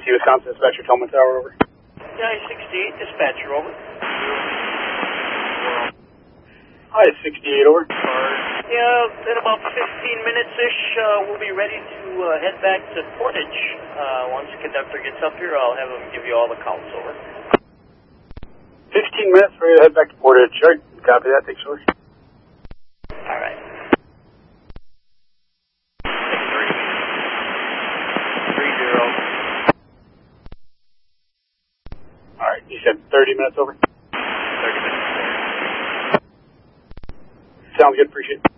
Wisconsin Dispatcher, Tillman Tower, over. I-68, dispatcher, over. I-68, over. Yeah, in about 15 minutes-ish, we'll be ready to head back to Portage. Once the conductor gets up here, I'll have him give you all the counts, over. 15 minutes, ready to head back to Portage. All right, copy that, thanks, over. All right. 30. All right, you said 30 minutes, over? 30 minutes. Sounds good, appreciate it.